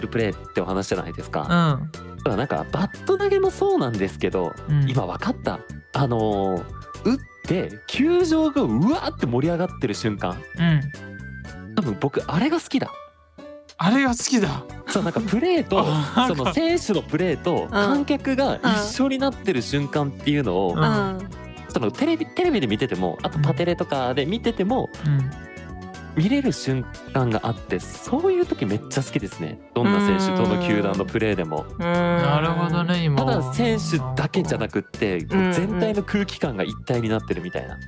プレーってお話じゃないですか。 うんだからなんかバット投げもそうなんですけど、今分かった。打って球場がうわーって盛り上がってる瞬間、多分僕あれが好きだ。 あれが好きだ。 そう、なんかプレーとその選手のプレーと観客が一緒になってる瞬間っていうのを、そのテレビで見てても、あとパテレとかで見てても、見れる瞬間があって、そういう時めっちゃ好きですね。どんな選手どの球団のプレーでも。 なるほどね。今ただ選手だけじゃなくって、全体の空気感が一体になってるみたいな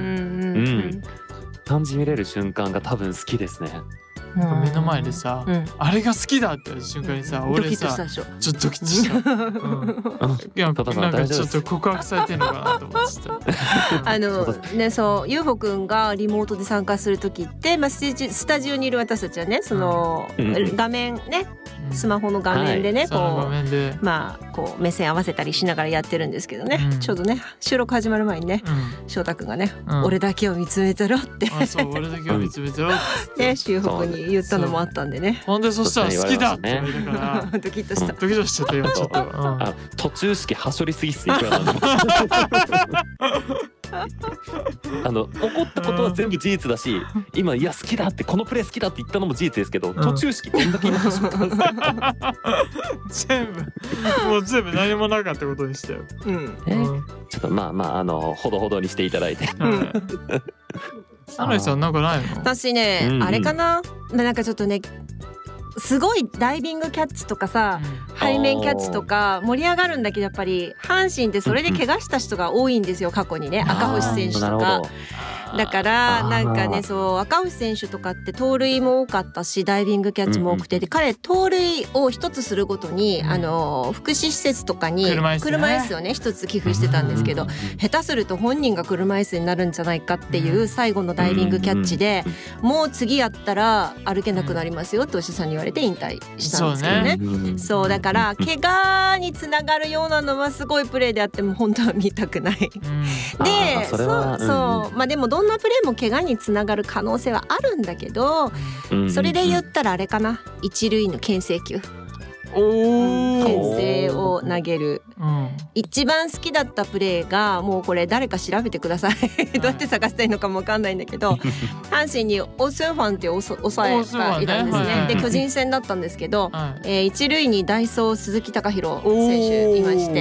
感じ見れる瞬間が多分好きですね。 目の前でさ、あれが好きだって言った瞬間にさ、俺さちょっとドキッとした。いや、なんかちょっと告白されてるのかなと思ってた。 ね、そう、ゆうほくんがリモートで参加する時って、スタジオにいる私たちはね、その画面ね、スマホの画面でね、こう目線合わせたりしながらやってるんですけどね、ちょうどね収録始まる前にね、翔太くんがね、俺だけを見つめてろって、 そう、俺だけを見つめてろってゆうほくんに言ったのもあったんでね。 ほんでそしたら好きだって言われたからドキッとした。 ドキッとしちゃった今ちょっと。 途中式はしょりすぎっすね。怒ったことは全部事実だし、今いや好きだって、このプレー好きだって言ったのも事実ですけど、途中式どんだけ今はしょったんですか。 全部何もなかったことにしたよ。 ちょっとまあほどほどにしていただいて。 アナイさんなんかないの？ 私ね、あれかな、なんかちょっとね、すごいダイビングキャッチとかさ、背面キャッチとか盛り上がるんだけど、やっぱり阪神ってそれで怪我した人が多いんですよ、過去にね。赤星選手とかだからなんかね、そう、赤星選手とかって盗塁も多かったし、ダイビングキャッチも多くて、で彼盗塁を一つするごとに福祉施設とかに車椅子をね一つ寄付してたんですけど、下手すると本人が車椅子になるんじゃないかっていう最後のダイビングキャッチで、もう次やったら歩けなくなりますよってお医者さんに言われて引退したんですけどね。そうだから怪我につながるようなのはすごいプレーであっても本当は見たくない。で、そうまあでもどんなプレーも怪我につながる可能性はあるんだけど、それで言ったらあれかな、一塁の牽制球、牽制を投げる、一番好きだったプレーが、もうこれ誰か調べてください。どうやって探したいのかも分かんないんだけど、阪神にオスンファンっていう抑えがいたんですね。で巨人戦だったんですけど、一塁にダイソー鈴木貴弘選手いまして、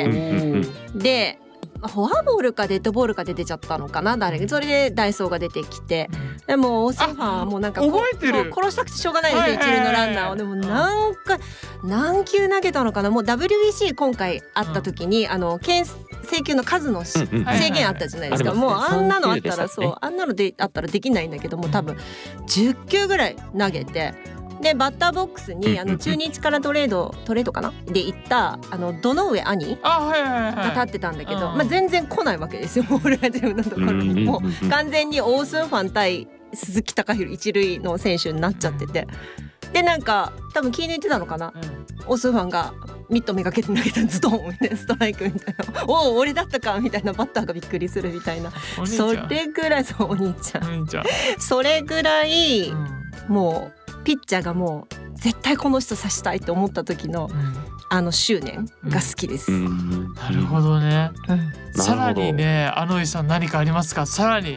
でフォアボールかデッドボールかで出ちゃったのかな、それでダイソーが出てきて、でもオスンファンはもうなんか覚えてる、 殺したくてしょうがないですよ、一塁のランナーを。でも何球投げたのかな。もう WBC 今回あった時に牽制球の数の制限あったじゃないですか。もうあんなのあったら、そうあんなのであったらできないんだけども、多分10球ぐらい投げて、でバッターボックスに中日からトレードかなで行った堂上兄が立ってたんだけど、全然来ないわけですよ、ボールが自分のところに。もう完全にオースンファン対鈴木貴弘一塁の選手になっちゃってて、でなんか多分気抜いてたのかな、オースンファンがミットめがけて投げたズドンみたいな、ストライクみたいな、おお俺だったかみたいな、バッターがびっくりするみたいな。それぐらい、そうお兄ちゃんそれぐらい、もうピッチャーがもう絶対この人刺したいと思った時の執念が好きです。 なるほどね。さらにね、アノイさん何かありますか？さらに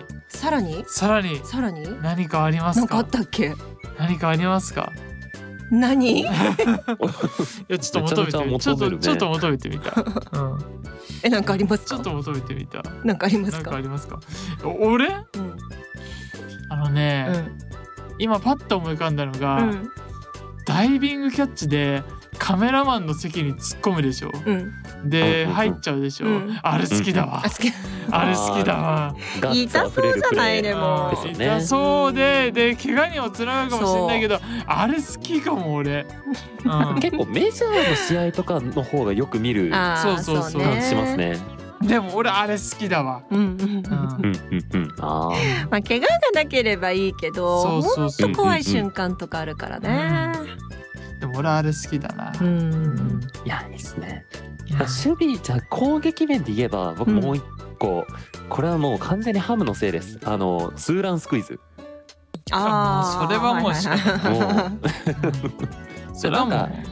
何かありますか？ なんかあったっけ？ 何かありますか？ 何？いやちょっと求めてみた。 なんかありますか？ ちょっと求めてみた。 なんかありますか？ 俺？今パッと思い浮かんだのが、ダイビングキャッチでカメラマンの席に突っ込むでしょ、で入っちゃうでしょ、あれ好きだわ。あれ好きだわ。 痛そうじゃない？でも痛そうで怪我にもつながるかもしれないけど、あれ好きかも俺。 結構メジャーの試合とかの方がよく見る感じしますね。 でも俺あれ好きだわ。 まあ怪我がなければいいけど、もっと怖い瞬間とかあるからね。 でも俺あれ好きだな。 いやいいですね。守備じゃ攻撃面で言えば、僕もう一個、これはもう完全にハムのせいです。ツーランスクイズ。 それはもうそれはもう